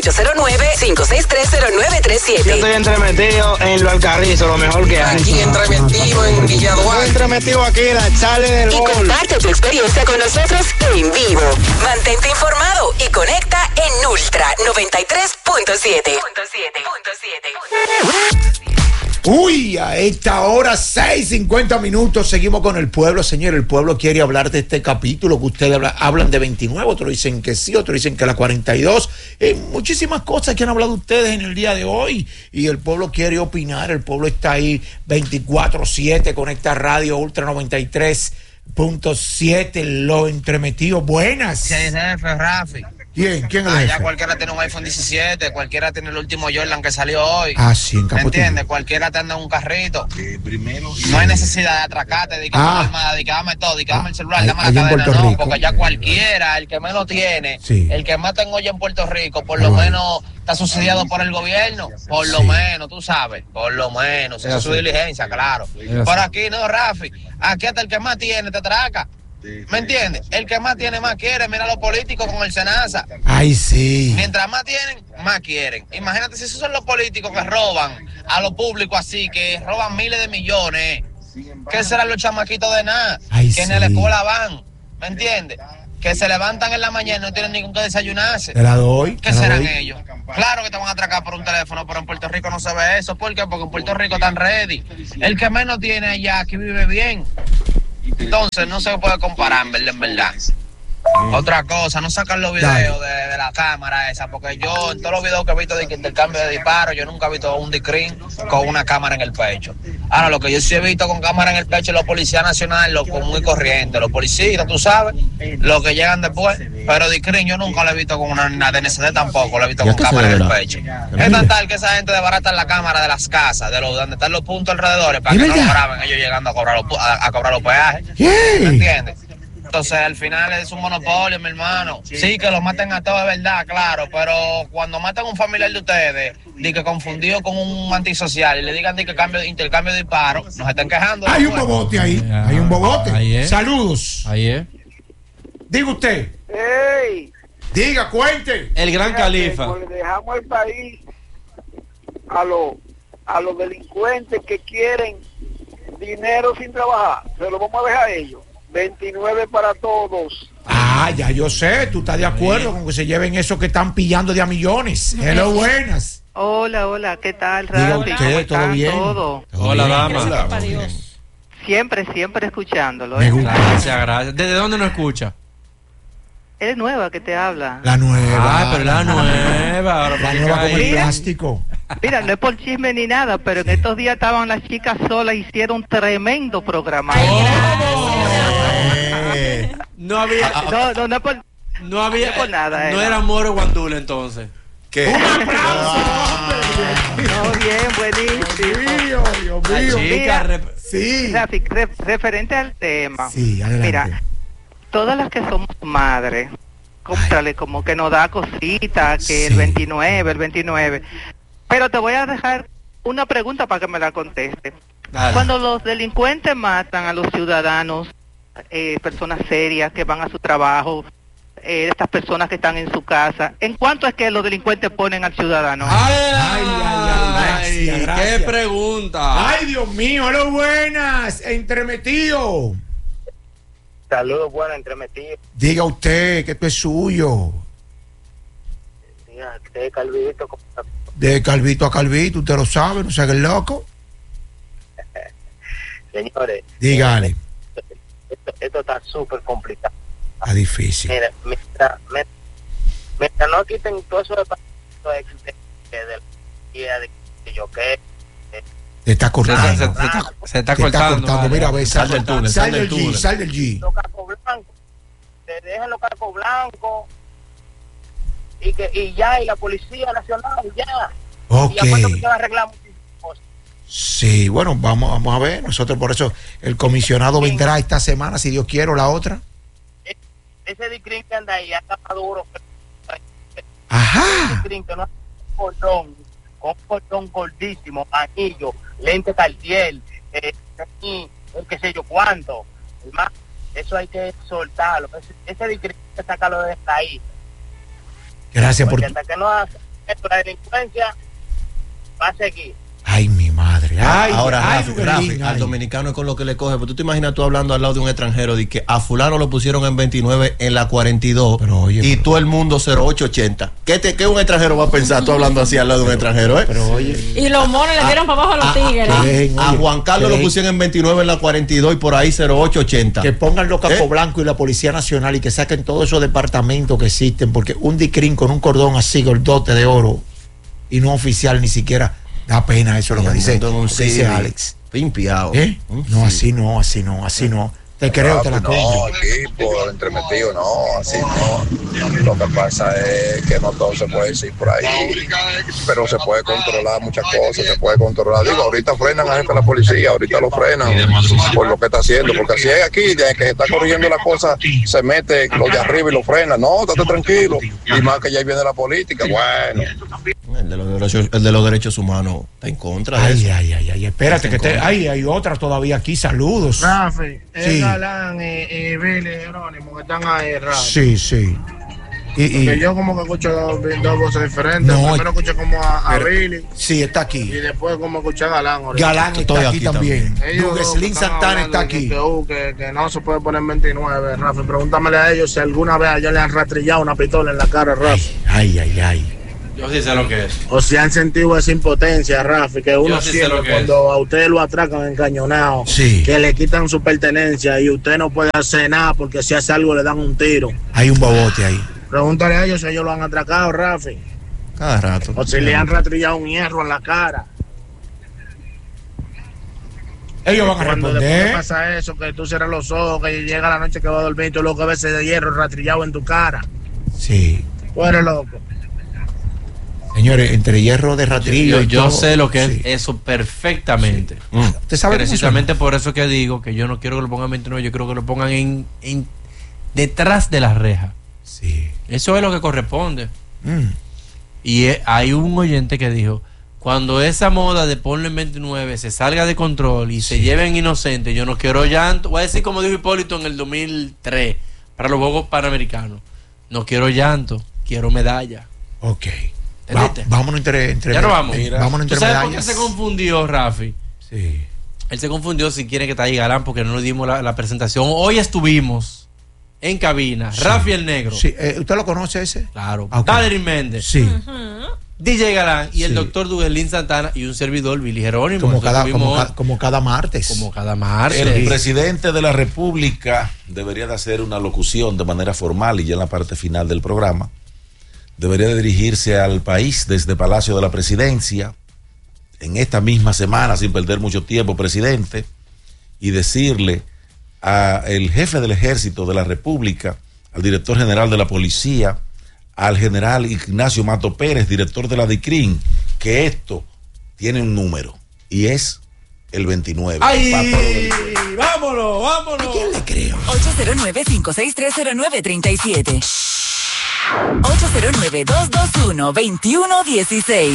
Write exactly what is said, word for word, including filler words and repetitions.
ocho cero nueve, cinco seis tres, cero nueve tres siete. Yo estoy entremetido en lo Alcarrizo, lo mejor que hay. Aquí entremetido en Villa Duarte. Entremetido aquí en la Chale del Y Gol. comparte tu experiencia con nosotros en vivo. Mantente informado y conecta en Ultra noventa y tres punto siete. Uy, a esta hora, seis cincuenta minutos, seguimos con el pueblo, señor. El pueblo quiere hablar de este capítulo que ustedes habla, hablan de veintinueve, otros dicen que sí, otros dicen que la cuarenta y dos. Eh, muchísimas cosas que han hablado ustedes en el día de hoy y el pueblo quiere opinar. El pueblo está ahí veinticuatro siete con esta radio Ultra noventa y tres punto siete, lo entremetido. Buenas. Sí, jefe, Rafi. ¿Quién? ¿Quién es el Ah, jefe? ya cualquiera tiene un iPhone diecisiete, cualquiera tiene el último Jordan que salió hoy. Ah, sí, en ¿Me Capotillo. entiendes? Cualquiera te anda en un carrito. No hay necesidad de atracarte, de que Ah. armada, de que dame todo, de que dame el celular, Ah, dame allá la en cadena, Puerto no, Rico. porque ya cualquiera, el que menos tiene, Sí. el que más tengo ya en Puerto Rico, por Ah, lo bueno. menos está subsidiado por el gobierno, por lo Sí. menos, tú sabes, por lo menos, esa es su diligencia, claro. Por aquí no, Rafi, aquí hasta el que más tiene te atraca. ¿Me entiendes? El que más tiene, más quiere. Mira a los políticos con el Senasa. Ay, sí. Mientras más tienen, más quieren. Imagínate si esos son los políticos que roban a lo público así, que roban miles de millones. ¿Qué serán los chamaquitos de nada? Ay, que sí. en la escuela van, ¿me entiendes? Que se levantan en la mañana y no tienen ni con qué desayunarse. Te la doy. ¿Qué te la serán doy. ellos? Claro que te van a atracar por un teléfono, pero en Puerto Rico no se ve eso. ¿Por qué? Porque en Puerto Rico están ready. El que menos tiene allá, aquí vive bien. Entonces no se puede comparar, en verdad, en verdad. Mm. Otra cosa, no sacan los videos de, de la cámara esa, porque yo en todos los videos que he visto de intercambio de disparos, yo nunca he visto un discrim con una cámara en el pecho. Ahora, lo que yo sí he visto con cámara en el pecho es los policías nacionales, los muy corrientes, los policías, tú sabes, los que llegan después. Pero discrim yo nunca lo he visto con una, una D N C D tampoco, lo he visto con cámara en el pecho. Es tan tal que esa gente desbarata la cámara de las casas, de los donde están los puntos alrededor, para que no lo graben ellos llegando a cobrar los, a, a cobrar los peajes. ¿Me entiendes? Entonces, al final es un monopolio, mi hermano. Sí, que los maten a todos, es verdad, claro, pero cuando matan a un familiar de ustedes, di que confundido con un antisocial, y le digan di que cambio, intercambio de disparos, nos están quejando. Hay un bobote ahí, hay un bobote. Ahí es. Saludos. Ahí es. Diga usted. ¡Ey! Diga, cuente. El gran califa. Pues le dejamos el país a los a los delincuentes que quieren dinero sin trabajar. Se lo vamos a dejar a ellos. veintinueve para todos. Ah, ya yo sé, tú estás de acuerdo con que se lleven eso que están pillando de a millones. Hello, buenas. Hola, hola, ¿qué tal, Diga Rafi? usted, ¿Cómo ¿todo están? bien? Todo. Hola, dama. Hola. Siempre, siempre escuchándolo. Me ¿eh? gusta. Gracias, gracias. ¿Desde dónde nos escucha? Es nueva que te habla. La nueva. Ah, pero la nueva. Ahora La para nueva con el Mira. plástico. Mira, no es por chisme ni nada, pero en estos días estaban las chicas solas, hicieron tremendo programa. Eh, No había. No, no, no es por... No había. No por nada, No era. era Moro Guandule entonces. ¿Qué? Un aplauso, hombre. No, bien, buenísimo. Dios mío, La Dios mío. chica. Mira. rep- Sí. Rafi, re- referente al tema. Sí, adelante. Mira, todas las que somos madres, cómprale como que nos da cosita, que Sí. el veintinueve, el veintinueve. Pero te voy a dejar una pregunta para que me la conteste. Dale. Cuando los delincuentes matan a los ciudadanos, eh, personas serias que van a su trabajo, eh, estas personas que están en su casa, ¿en cuánto es que los delincuentes ponen al ciudadano? Ay, Ay, ay, ay, gracias, gracias. qué pregunta. Ay, Dios mío, hello, buenas. Entremetido. Saludos, bueno, entremetido. Diga usted que esto es suyo. Mira, este Calvito, De calvito a calvito, usted lo sabe, no se haga el loco. señores. Dígale. Esto, esto está súper complicado. Está difícil. Mira, mientras, mientras no quiten todo eso de de, de, de, de, de yo que Te está Se, cortando. se- se- se está, se está Te está cortando. cortando. Mira, ve, sal, Sal del túnel. Sal Sal del del G, túnel. sal del G. los cascos blancos, te dejan los cascos blancos y que y ya, y la Policía Nacional, ya. Ok. Y aparte que se va a arreglar muchísimas cosas. Sí, bueno, vamos, vamos a ver. Nosotros por eso el comisionado vendrá esta semana, si Dios quiere, o la otra. Ese discrim que anda ahí anda más duro. Ajá. Discrim que no es un cordón, con un cordón gordísimo, anillo, lente Cartier, eh, y un qué sé yo cuánto. Más, eso hay que soltarlo. Ese, ese discrim hay que sacarlo de ahí. Gracias por Porque hasta que no haga la delincuencia va a seguir. Ay, mi madre. Ay, Ahora, ay, Rafi, Luguelín, Rafi, al ay. dominicano es con lo que le coge. Pero tú te imaginas tú hablando al lado de un extranjero de que a fulano lo pusieron en veintinueve en la cuarenta y dos Pero, oye, y pero- todo el mundo cero ocho ochenta. ¿Qué, te, ¿Qué un extranjero va a pensar tú hablando así al lado de un extranjero? Eh? Pero oye, Y los monos le dieron para abajo a los tigres. Ven, A oye, Juan Carlos lo ven. pusieron en veintinueve en la cuarenta y dos y por ahí cero ocho ochenta. que pongan los capos ¿Eh? blancos y la Policía Nacional y que saquen todos esos departamentos que existen, porque un dicrín con un cordón así, gordote de oro y no oficial ni siquiera, da pena eso lo que dice, lo que dice Alex. Pimpiado. ¿Eh? No, así no, así no, así no. Te creo, te la No, compro. equipo, entremetido, no, así no. Lo que pasa es que no todo se puede decir por ahí, pero se puede controlar muchas cosas, se puede controlar. Digo, ahorita frenan a gente de la policía, ahorita lo frenan por lo que está haciendo, porque si es aquí, ya que está corrigiendo la cosa, se mete los de arriba y lo frena. No, estate tranquilo. Y más que ya viene la política, bueno. El de los derechos, el de los derechos humanos está en contra de Ay, eso. ay, ay, ay, espérate que te, ay, hay otra todavía aquí, saludos. Rafi, Sí. es Galán y, y Billy Jerónimo que están ahí, Rafi. Sí, sí. Y, y- Que yo como que escucho dos, dos voces diferentes. No, Primero escuché como a, a pero- Billy sí, está y aquí. después como escuché a Galán. ahorita. Galán Estoy está aquí, aquí también. también. Ellos dos que Dugueslin están Santana hablando está de aquí. Que, uh, que, que no se puede poner en veintinueve, Rafi. Pregúntamele a ellos si alguna vez a ellos le han rastrillado una pistola en la cara, Rafi. Ay, ay, ay. Yo sí sé lo que es. O si han sentido esa impotencia, Rafi, que uno Yo sí sé siente lo que cuando a usted lo atracan encañonado, Sí. que le quitan su pertenencia y usted no puede hacer nada porque si hace algo le dan un tiro. Hay un bobote ahí. Pregúntale a ellos si ellos lo han atracado, Rafi. Cada rato. O si le han rastrillado un hierro en la cara. Ellos van a Cuando después responder. pasa eso, que tú cierras los ojos, que llega la noche que va a dormir y tú lo que ves es de hierro rastrillado en tu cara. Sí. Tú eres loco. Señores, entre hierro de ratrillo Yo, y yo todo. sé lo que Sí. es eso perfectamente. Mm. ¿Usted sabe cómo Precisamente por eso que digo que yo no quiero que lo pongan en veintinueve, yo creo que lo pongan en, en detrás de la reja. Sí. Eso es lo que corresponde. Mm. Y eh, hay un oyente que dijo, cuando esa moda de ponlo en veintinueve se salga de control y se lleven inocentes, yo no quiero llanto. Voy a decir como dijo Hipólito en el dos mil tres para los Juegos Panamericanos. No quiero llanto, quiero medalla. Ok. Va, ¿Entendiste? vámonos entre, entre Ya no vamos. vámonos entre ¿Tú sabes por qué medallas. se confundió, Rafi? Sí. Él se confundió si quiere que está ahí Galán porque no le dimos la, la presentación. Hoy estuvimos en cabina. Sí. Rafi el Negro. Sí, eh, ¿usted lo conoce ese? Claro. Ah, ok. Valerie Méndez. Sí. D J Galán y el Sí. doctor Dugueslin Santana y un servidor, Billy Jerónimo. Como Eso cada, estuvimos como, ca- como cada martes. como cada martes. El presidente de la República debería de hacer una locución de manera formal y ya en la parte final del programa debería de dirigirse al país desde Palacio de la Presidencia en esta misma semana, sin perder mucho tiempo, presidente, y decirle al jefe del ejército de la República, al director general de la policía, al general Ignacio Mato Pérez, director de la DICRIN, que esto tiene un número y es el veintinueve. ¡Ay! Para todo el- ¡Vámonos, vámonos! ¿A quién le creo? ocho cero nueve, cinco seis tres, cero nueve tres siete. ocho cero nueve, dos dos uno, dos uno uno seis.